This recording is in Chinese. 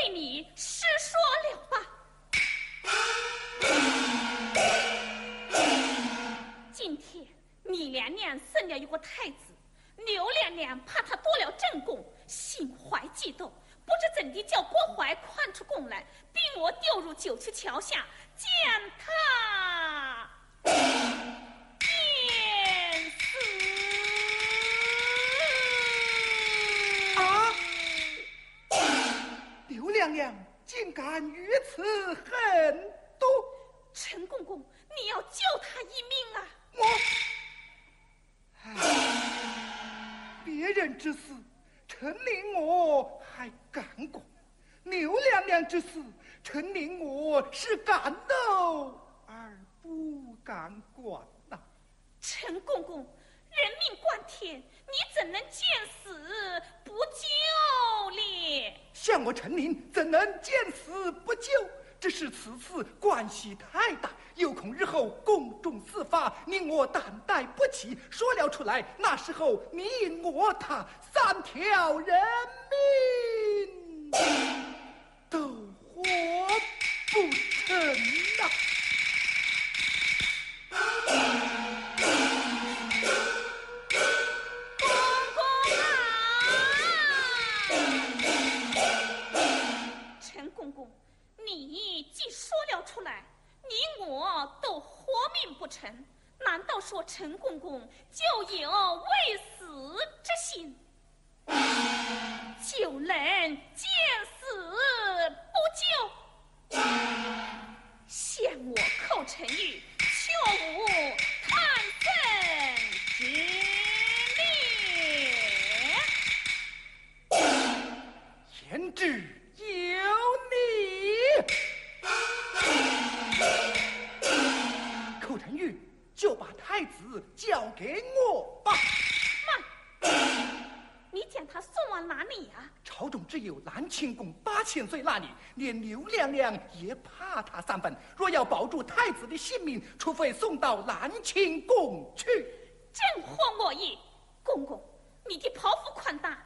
为你实说了吧。今天你娘娘生了一个太子，刘娘娘怕他夺了正宫，心怀嫉斗，不知怎地叫郭槐宽出宫来，逼我丢入九曲桥下，将他电死。 啊！刘娘娘竟敢于此狠毒！ 陈公公，你要救他一命啊！ 别人之事，陈令我还敢管；刘娘娘之事，陈令我是敢斗而不敢管呐。 陈公公，人命关天，你怎能见死不救咧？ 像我陈琳怎能见死不救？只是此次关系太大，有恐日后公众四发，令我胆带不起，说了出来，那时候你我他三条人命都活不成呐！ 陈公公，你既说了出来，你我都活命不成，难道说陈公公就有未死之心，就能见死不救？向我寇陈玉，却无探僧之力。 言之有理。寇陈玉，就把太子交给我吧。 你将他送往哪里呀？ 朝中只有蓝清宫8000岁那里，连刘娘娘也怕他3分。若要保住太子的性命，除非送到蓝清宫去。 正合我意。公公，你的抱负宽大，